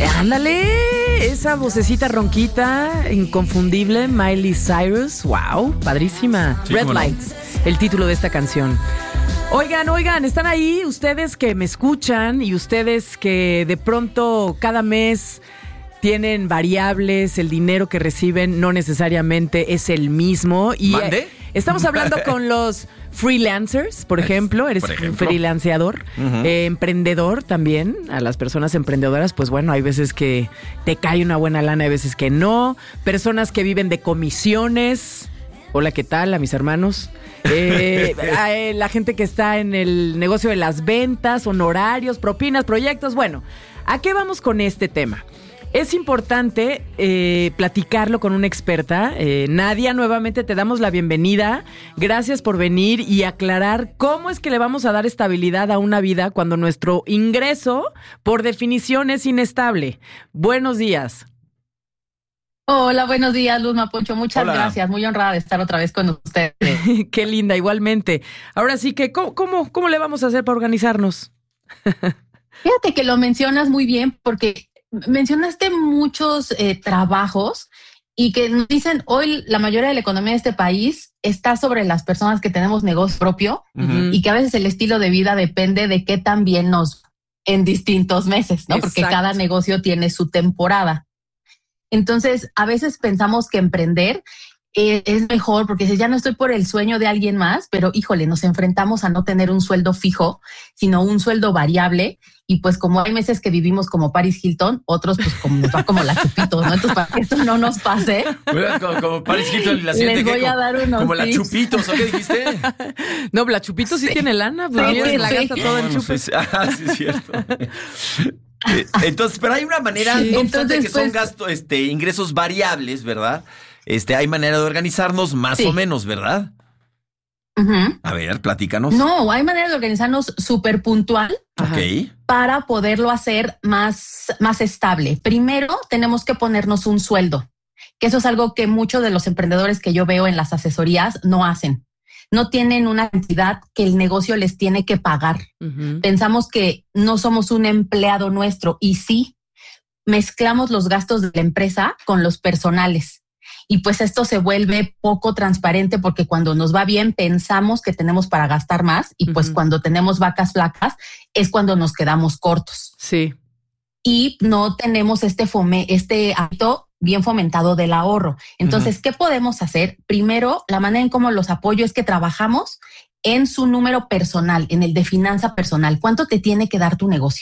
Ándale, esa vocecita ronquita, inconfundible, Miley Cyrus. Wow, padrísima. Sí, Red no. Lights, el título de esta canción. Oigan, están ahí ustedes que me escuchan y ustedes que de pronto cada mes tienen variables, el dinero que reciben no necesariamente es el mismo. Y ¿Mande? Estamos hablando con los freelancers, por ejemplo. Eres Por ejemplo. freelanceador, emprendedor también. A las personas emprendedoras, pues bueno, hay veces que te cae una buena lana, hay veces que no. Personas que viven de comisiones. Hola, ¿qué tal? A mis hermanos. La gente que está en el negocio de las ventas, honorarios, propinas, proyectos. Bueno, ¿a qué vamos con este tema? Es importante platicarlo con una experta. Nadia, nuevamente te damos la bienvenida. Gracias por venir y aclarar cómo es que le vamos a dar estabilidad a una vida cuando nuestro ingreso, por definición, es inestable. Buenos días. Hola, buenos días, Luzma Poncho. Muchas Hola. gracias. Muy honrada de estar otra vez con ustedes. Qué linda, igualmente. Ahora sí que, ¿cómo le vamos a hacer para organizarnos? Fíjate que lo mencionas muy bien porque mencionaste muchos trabajos y que nos dicen hoy la mayoría de la economía de este país está sobre las personas que tenemos negocio propio y que a veces el estilo de vida depende de qué tan bien nos en distintos meses, ¿no? Porque Exacto. cada negocio tiene su temporada. Entonces, a veces pensamos que emprender es mejor porque dices, ya no estoy por el sueño de alguien más, pero híjole, nos enfrentamos a no tener un sueldo fijo, sino un sueldo variable. Y pues como hay meses que vivimos como Paris Hilton, otros pues como nos va como la Chupitos, ¿no? Entonces, para que esto no nos pase, Como Paris Hilton y la siguiente. les voy ¿qué? a dar unos Como la tips. Chupitos, ¿o qué dijiste? No, la Chupito sí tiene lana, pues Sí, mira, sí, se la sí. gasta todo en Bueno, chupes. sí, sí, es cierto. Entonces, pero hay una manera, Sí, no obstante entonces, que son pues, gastos, ingresos variables, ¿verdad? Hay manera de organizarnos más Sí. o menos, ¿verdad? Ujú. A ver, platícanos. No, hay manera de organizarnos súper puntual Ajá. Ok. para poderlo hacer más estable. Primero, tenemos que ponernos un sueldo, que eso es algo que muchos de los emprendedores que yo veo en las asesorías no hacen. No tienen una cantidad que el negocio les tiene que pagar. Ujú. Pensamos que no somos un empleado nuestro y sí, mezclamos los gastos de la empresa con los personales. Y pues esto se vuelve poco transparente porque cuando nos va bien pensamos que tenemos para gastar más y pues Ujú. cuando tenemos vacas flacas es cuando nos quedamos cortos Sí. y no tenemos este hábito bien fomentado del ahorro. Entonces, ¿qué podemos hacer? Primero, la manera en cómo los apoyo es que trabajamos en su número personal, en el de finanza personal. ¿Cuánto te tiene que dar tu negocio?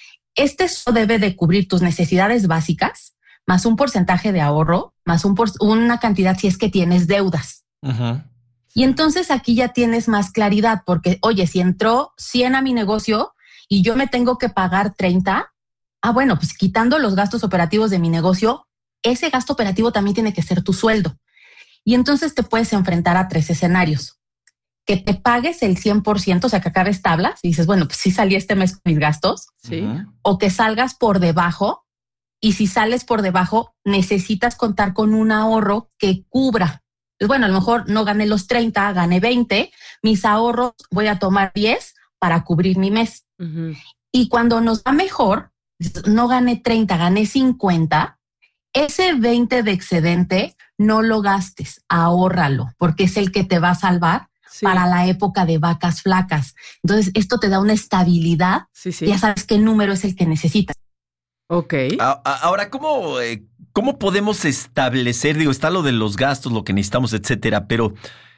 Solo debe de cubrir tus necesidades básicas, más un porcentaje de ahorro, más una cantidad si es que tienes deudas. Ujú. Y entonces aquí ya tienes más claridad porque, oye, si entró 100 a mi negocio y yo me tengo que pagar 30, bueno, pues quitando los gastos operativos de mi negocio, ese gasto operativo también tiene que ser tu sueldo. Y entonces te puedes enfrentar a 3 escenarios. Que te pagues el 100%, o sea, que acabes tablas y dices, bueno, pues sí salí este mes con mis gastos, Sí. Ujú. o que salgas por debajo. Y si sales por debajo, necesitas contar con un ahorro que cubra. Pues bueno, a lo mejor no gané los 30, gané 20, mis ahorros voy a tomar 10 para cubrir mi mes. Ujú. Y cuando nos va mejor, no gané 30, gané 50, ese 20 de excedente no lo gastes, ahórralo, porque es el que te va a salvar Sí. para la época de vacas flacas. Entonces, esto te da una estabilidad, Sí, sí. ya sabes qué número es el que necesitas. Ok. Ahora, ¿cómo podemos establecer? Digo, está lo de los gastos, lo que necesitamos, etcétera, pero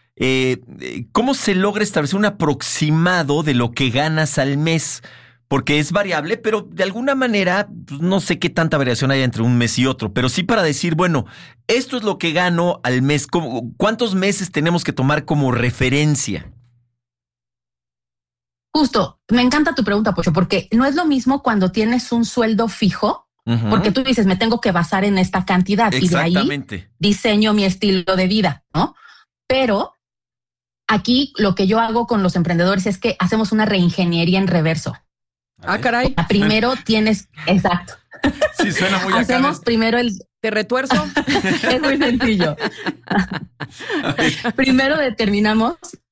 ¿cómo se logra establecer un aproximado de lo que ganas al mes? Porque es variable, pero de alguna manera, pues, no sé qué tanta variación hay entre un mes y otro, pero sí para decir, bueno, esto es lo que gano al mes. ¿Cuántos meses tenemos que tomar como referencia? Justo, me encanta tu pregunta, Pocho, porque no es lo mismo cuando tienes un sueldo fijo, Ujú. porque tú dices, me tengo que basar en esta cantidad y de ahí Exactamente. diseño mi estilo de vida, ¿no? Pero aquí lo que yo hago con los emprendedores es que hacemos una reingeniería en reverso. A ver. Caray. Primero tienes, exacto, Sí, suena muy acá. hacemos primero Te retuerzo. es muy sencillo. Primero determinamos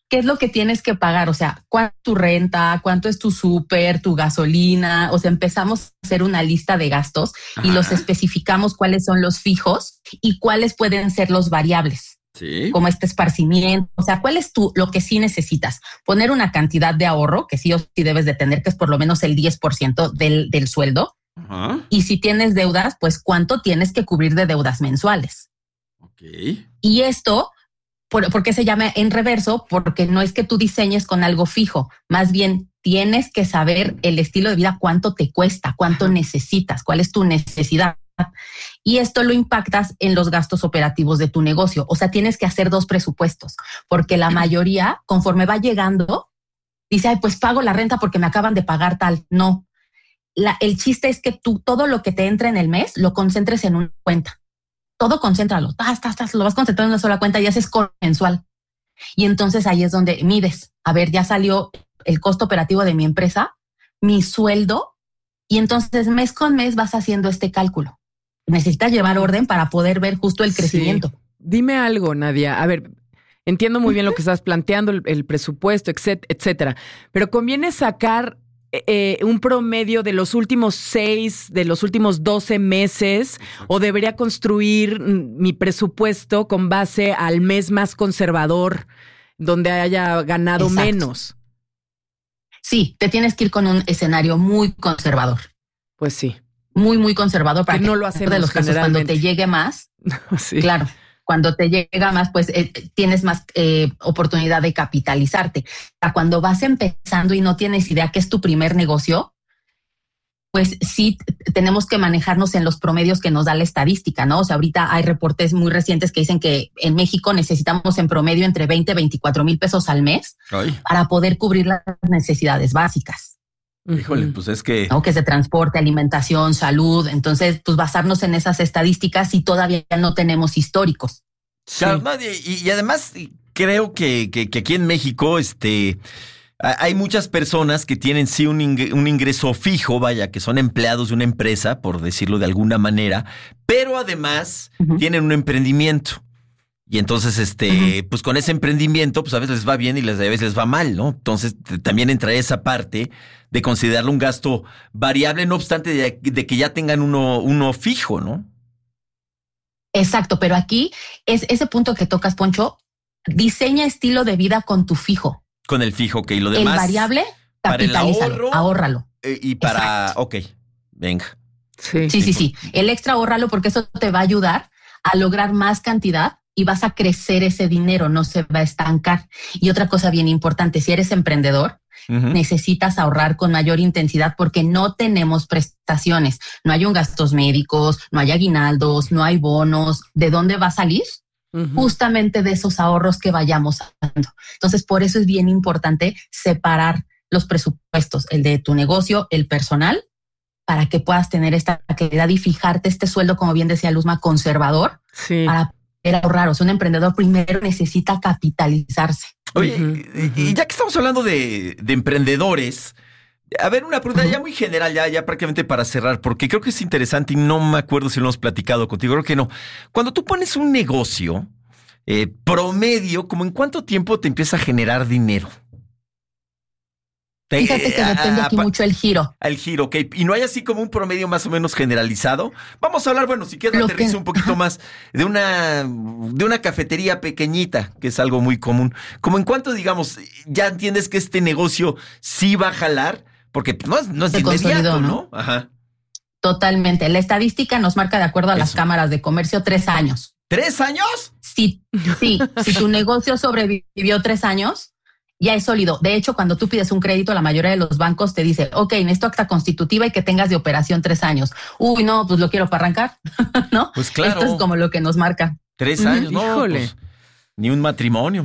¿qué es lo que tienes que pagar? O sea, ¿cuánto es tu renta? ¿Cuánto es tu súper, tu gasolina? O sea, empezamos a hacer una lista de gastos y los especificamos cuáles son los fijos y cuáles pueden ser los variables. Sí. Como este esparcimiento. O sea, ¿cuál es lo que sí necesitas? Poner una cantidad de ahorro que sí o sí debes de tener, que es por lo menos el 10% del sueldo. Ajá. Y si tienes deudas, pues ¿cuánto tienes que cubrir de deudas mensuales? Ok. Y esto, ¿por qué se llama en reverso? Porque no es que tú diseñes con algo fijo, más bien tienes que saber el estilo de vida, cuánto te cuesta, cuánto necesitas, cuál es tu necesidad. Y esto lo impactas en los gastos operativos de tu negocio. O sea, tienes que hacer 2 presupuestos, porque la mayoría, conforme va llegando, dice, ay, pues pago la renta porque me acaban de pagar tal. No. El chiste es que tú todo lo que te entra en el mes lo concentres en una cuenta. Todo concéntralo, lo vas concentrando en una sola cuenta y haces corte mensual. Y entonces ahí es donde mides, a ver, ya salió el costo operativo de mi empresa, mi sueldo, y entonces mes con mes vas haciendo este cálculo. Necesitas llevar orden para poder ver justo el crecimiento. Sí. Dime algo, Nadia. A ver, entiendo muy bien lo que estás planteando, el presupuesto, etcétera, pero conviene sacar un promedio de los últimos 6, de los últimos 12 meses, o debería construir mi presupuesto con base al mes más conservador, donde haya ganado menos. Sí, te tienes que ir con un escenario muy conservador. Pues sí. Muy conservador para que no lo hacemos de los casos cuando te llegue más. Sí. Claro, cuando te llega más, pues tienes más oportunidad de capitalizarte. Cuando vas empezando y no tienes idea que es tu primer negocio, pues sí tenemos que manejarnos en los promedios que nos da la estadística, ¿no? O sea, ahorita hay reportes muy recientes que dicen que en México necesitamos en promedio entre 20 y 24 mil pesos al mes para poder cubrir las necesidades básicas. Híjole, pues es que... ¿no? Que es de transporte, alimentación, salud. Entonces, pues basarnos en esas estadísticas y todavía no tenemos históricos. Claro, sí. No, y además creo que aquí en México hay muchas personas que tienen sí un ingreso fijo, vaya, que son empleados de una empresa, por decirlo de alguna manera, pero además tienen un emprendimiento. Y entonces, pues con ese emprendimiento, pues a veces les va bien y a veces les va mal, ¿no? Entonces también entra esa parte de considerarlo un gasto variable, no obstante de que ya tengan uno fijo, ¿no? Exacto, pero aquí es ese punto que tocas, Poncho, diseña estilo de vida con tu fijo. Con el fijo, ok. Lo demás, el variable, capitalízalo, ahórralo. Y para, exacto. Ok, venga. Sí. El extra ahórralo porque eso te va a ayudar a lograr más cantidad y vas a crecer ese dinero, no se va a estancar. Y otra cosa bien importante, si eres emprendedor, necesitas ahorrar con mayor intensidad porque no tenemos prestaciones, no hay gastos médicos, no hay aguinaldos, no hay bonos. ¿De dónde va a salir? Justamente de esos ahorros que vayamos dando. Entonces, por eso es bien importante separar los presupuestos, el de tu negocio, el personal, para que puedas tener esta claridad y fijarte este sueldo, como bien decía Luzma, conservador, para poder ahorrar. O sea, un emprendedor primero necesita capitalizarse. Oye, y ya que estamos hablando de emprendedores, a ver, una pregunta ya muy general, ya prácticamente para cerrar, porque creo que es interesante y no me acuerdo si lo hemos platicado contigo, creo que no. Cuando tú pones un negocio promedio, ¿como en cuánto tiempo te empieza a generar dinero? Fíjate que depende aquí mucho el giro. El giro, ok. ¿Y no hay así como un promedio más o menos generalizado? Vamos a hablar, bueno, si quieres aterriza un poquito más de una cafetería pequeñita, que es algo muy común. ¿Como en cuánto, digamos, ya entiendes que este negocio sí va a jalar? Porque no es inmediato, ¿no? Ajá. Totalmente. La estadística nos marca, de acuerdo a las cámaras de comercio, 3 años. ¿3 años? Sí. Si tu negocio sobrevivió 3 años, ya es sólido. De hecho, cuando tú pides un crédito, la mayoría de los bancos te dice, ok, necesito acta constitutiva y que tengas de operación 3 años. Uy, no, pues lo quiero para arrancar, ¿no? Pues claro. Esto es como lo que nos marca. 3 años, no, pues, ni un matrimonio.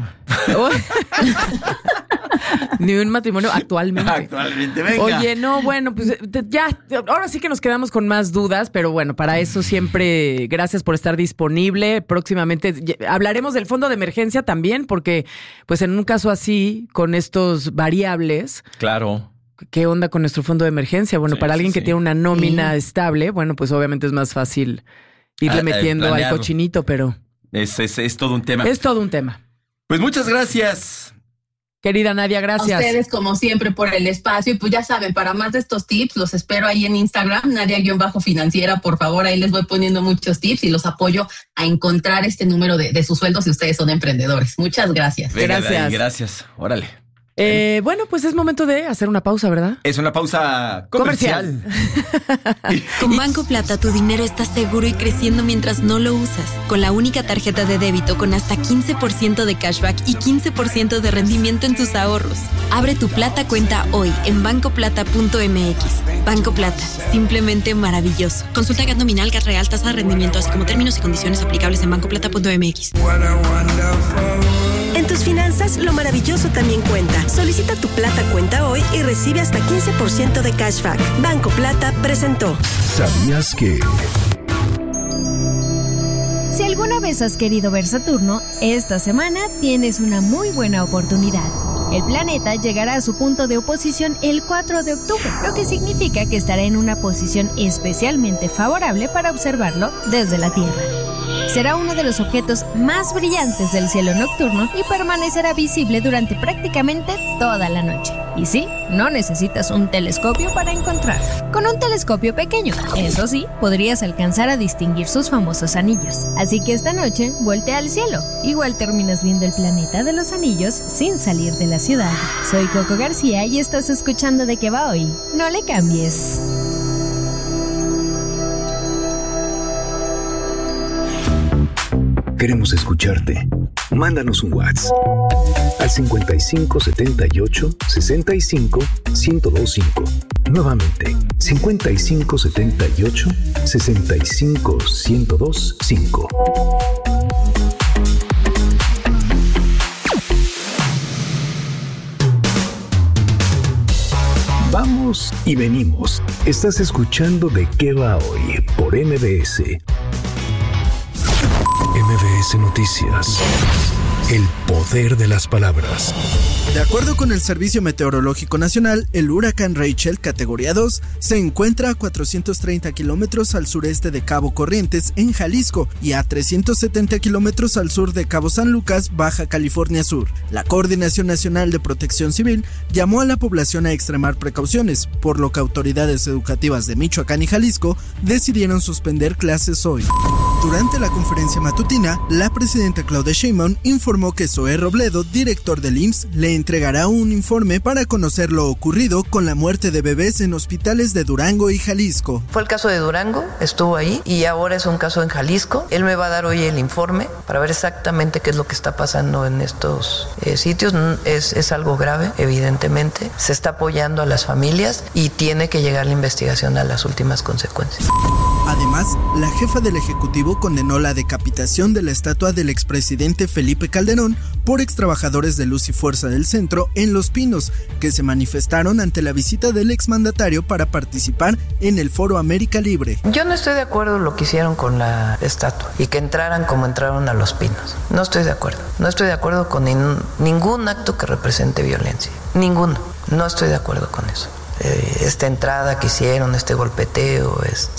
Ni un matrimonio actualmente. Actualmente, venga. Oye, no, bueno, pues ya, ahora sí que nos quedamos con más dudas, pero bueno, para eso siempre gracias por estar disponible. Próximamente hablaremos del fondo de emergencia también, porque pues en un caso así, con estos variables. Claro. ¿Qué onda con nuestro fondo de emergencia? Bueno, para alguien que tiene una nómina estable, bueno, pues obviamente es más fácil irle metiendo al cochinito, pero... Es todo un tema. Es todo un tema. Pues muchas gracias. Querida Nadia, gracias. A ustedes, como siempre, por el espacio. Y pues ya saben, para más de estos tips, los espero ahí en Instagram, Nadia-financiera. Por favor, ahí les voy poniendo muchos tips y los apoyo a encontrar este número de su sueldo si ustedes son emprendedores. Muchas gracias. Venga, Gracias. Dai, gracias. Órale. Bueno, pues es momento de hacer una pausa, ¿verdad? Es una pausa comercial. Con Banco Plata tu dinero está seguro y creciendo mientras no lo usas. Con la única tarjeta de débito con hasta 15% de cashback y 15% de rendimiento en tus ahorros. Abre tu Plata cuenta hoy en bancoplata.mx. Banco Plata, simplemente maravilloso. Consulta GAT nominal, GAT real, tasa de rendimiento, así como términos y condiciones aplicables en bancoplata.mx. En tus finanzas, lo maravilloso también cuenta. Solicita tu Plata cuenta hoy y recibe hasta 15% de cashback. Banco Plata presentó. ¿Sabías que? Si alguna vez has querido ver Saturno, esta semana tienes una muy buena oportunidad. El planeta llegará a su punto de oposición el 4 de octubre, lo que significa que estará en una posición especialmente favorable para observarlo desde la Tierra. Será uno de los objetos más brillantes del cielo nocturno y permanecerá visible durante prácticamente toda la noche. Y sí, no necesitas un telescopio para encontrarlo. Con un telescopio pequeño, eso sí, podrías alcanzar a distinguir sus famosos anillos. Así que esta noche, voltea al cielo. Igual terminas viendo el planeta de los anillos sin salir de la ciudad. Soy Coco García y estás escuchando De Qué Va Hoy. No le cambies. Queremos escucharte. Mándanos un WhatsApp al 55 78 65 1025. Nuevamente, 55 78 65 1025. Vamos y venimos. Estás escuchando De Qué Va Hoy por MBS. MBS Noticias. El poder de las palabras. De acuerdo con el Servicio Meteorológico Nacional, el huracán Rachel, categoría 2, se encuentra a 430 kilómetros al sureste de Cabo Corrientes, en Jalisco, y a 370 kilómetros al sur de Cabo San Lucas, Baja California Sur. La Coordinación Nacional de Protección Civil llamó a la población a extremar precauciones, por lo que autoridades educativas de Michoacán y Jalisco decidieron suspender clases hoy. Durante la conferencia matutina, la presidenta Claudia Sheinbaum informó que Zoé Robledo, director del IMSS, le entregará un informe para conocer lo ocurrido con la muerte de bebés en hospitales de Durango y Jalisco. Fue el caso de Durango, estuvo ahí, y ahora es un caso en Jalisco. Él me va a dar hoy el informe para ver exactamente qué es lo que está pasando en estos sitios. Es algo grave, evidentemente. Se está apoyando a las familias y tiene que llegar la investigación a las últimas consecuencias. Además, la jefa del Ejecutivo condenó la decapitación de la estatua del expresidente Felipe Calderón por extrabajadores de Luz y Fuerza del Centro en Los Pinos, que se manifestaron ante la visita del exmandatario para participar en el Foro América Libre. Yo no estoy de acuerdo en lo que hicieron con la estatua y que entraran como entraron a Los Pinos. No estoy de acuerdo. No estoy de acuerdo con ningún acto que represente violencia. Ninguno. No estoy de acuerdo con eso. Esta entrada que hicieron, este golpeteo,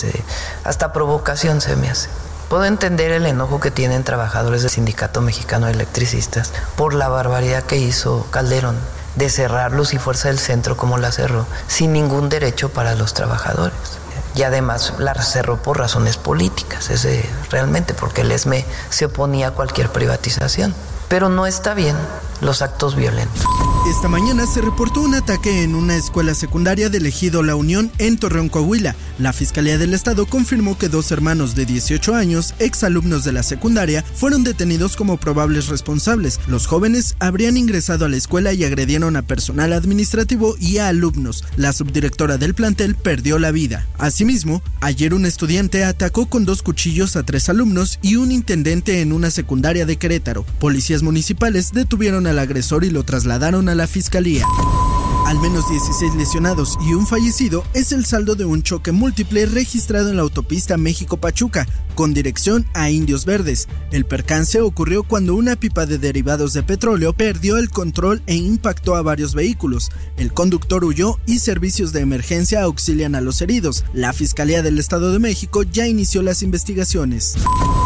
hasta provocación se me hace. Puedo entender el enojo que tienen trabajadores del Sindicato Mexicano de Electricistas por la barbaridad que hizo Calderón de cerrar Luz y Fuerza del Centro como la cerró, sin ningún derecho para los trabajadores. Y además la cerró por razones políticas, realmente, porque el ESME se oponía a cualquier privatización. Pero no está bien los actos violentos. Esta mañana se reportó un ataque en una escuela secundaria del ejido La Unión en Torreón, Coahuila. La Fiscalía del Estado confirmó que 2 hermanos de 18 años, exalumnos de la secundaria, fueron detenidos como probables responsables. Los jóvenes habrían ingresado a la escuela y agredieron a personal administrativo y a alumnos. La subdirectora del plantel perdió la vida. Asimismo, ayer un estudiante atacó con 2 cuchillos a 3 alumnos y un intendente en una secundaria de Querétaro. Policías municipales detuvieron al agresor y lo trasladaron a la fiscalía. Al menos 16 lesionados y un fallecido es el saldo de un choque múltiple registrado en la autopista México-Pachuca, con dirección a Indios Verdes. El percance ocurrió cuando una pipa de derivados de petróleo perdió el control e impactó a varios vehículos. El conductor huyó y servicios de emergencia auxilian a los heridos. La Fiscalía del Estado de México ya inició las investigaciones.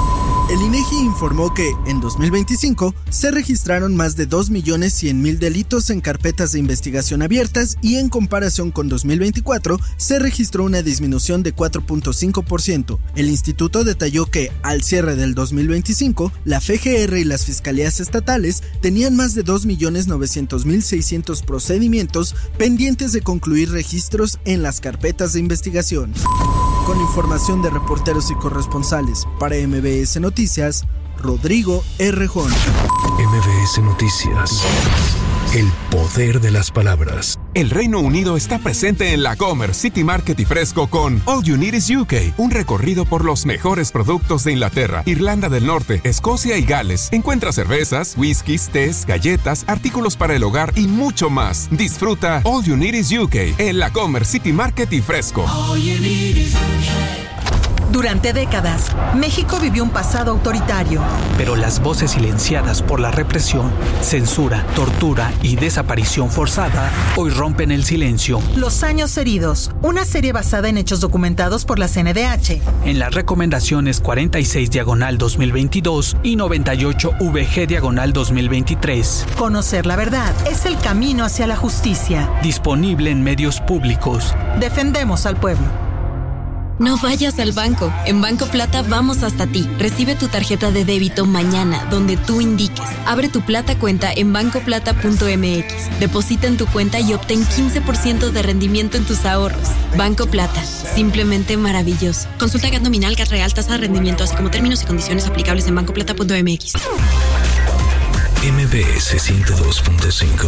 El INEGI informó que, en 2025, se registraron más de 2.100.000 delitos en carpetas de investigación abiertas y en comparación con 2024, se registró una disminución de 4.5%. El instituto detalló que, al cierre del 2025, la FGR y las fiscalías estatales tenían más de 2.900.600 procedimientos pendientes de concluir registros en las carpetas de investigación. Con información de reporteros y corresponsales para MBS Noticias, Rodrigo Errejón. MBS Noticias. El poder de las palabras. El Reino Unido está presente en la Comer City Market y Fresco con All You Need is UK, un recorrido por los mejores productos de Inglaterra, Irlanda del Norte, Escocia y Gales. Encuentra cervezas, whiskies, tés, galletas, artículos para el hogar y mucho más. Disfruta All You Need is UK en la Comer City Market y Fresco. Durante décadas, México vivió un pasado autoritario. Pero las voces silenciadas por la represión, censura, tortura y desaparición forzada hoy rompen el silencio. Los años heridos, una serie basada en hechos documentados por la CNDH. En las recomendaciones 46/2022 y 98/VG/2023. Conocer la verdad es el camino hacia la justicia. Disponible en medios públicos. Defendemos al pueblo. No vayas al banco. En Banco Plata vamos hasta ti. Recibe tu tarjeta de débito mañana, donde tú indiques. Abre tu Plata cuenta en bancoplata.mx. Deposita en tu cuenta y obtén 15% de rendimiento en tus ahorros. Banco Plata. Simplemente maravilloso. Consulta GAT nominal, GAT real, tasa de rendimiento, así como términos y condiciones aplicables en bancoplata.mx. MBS 102.5.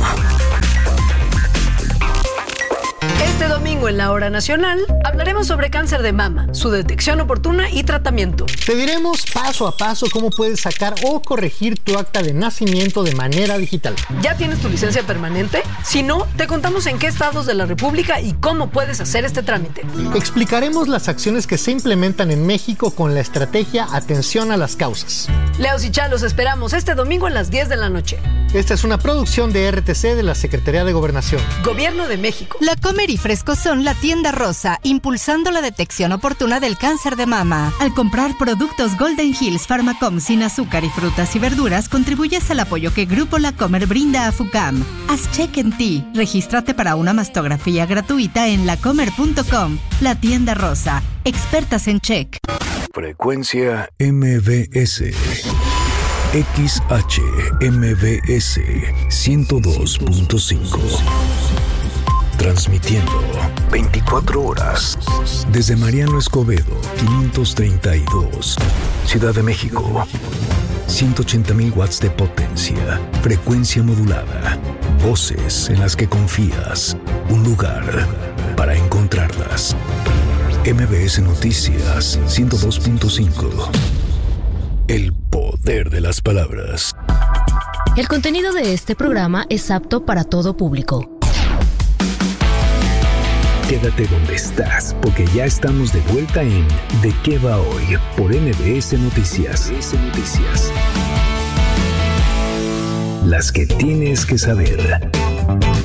Este domingo en la Hora Nacional hablaremos sobre cáncer de mama, su detección oportuna y tratamiento. Te diremos paso a paso cómo puedes sacar o corregir tu acta de nacimiento de manera digital. ¿Ya tienes tu licencia permanente? Si no, te contamos en qué estados de la República y cómo puedes hacer este trámite. Explicaremos las acciones que se implementan en México con la estrategia Atención a las Causas. Leos y Chá, los esperamos este domingo a las 10 de la noche. Esta es una producción de RTC de la Secretaría de Gobernación. Gobierno de México. La Comer y Fresco son la tienda rosa, impulsando la detección oportuna del cáncer de mama. Al comprar productos Golden Hills Pharmacom sin azúcar y frutas y verduras, contribuyes al apoyo que Grupo La Comer brinda a FUCAM. Haz check en ti. Regístrate para una mastografía gratuita en lacomer.com. La tienda rosa. Expertas en check. Frecuencia MBS. XHMBS 102.5. Transmitiendo 24 horas desde Mariano Escobedo, 532, Ciudad de México. 180.000 watts de potencia, frecuencia modulada, voces en las que confías, un lugar para encontrarlas. MBS Noticias 102.5. El poder de las palabras. El contenido de este programa es apto para todo público. Quédate donde estás, porque ya estamos de vuelta en ¿De qué va hoy? Por MBS Noticias. Las que tienes que saber.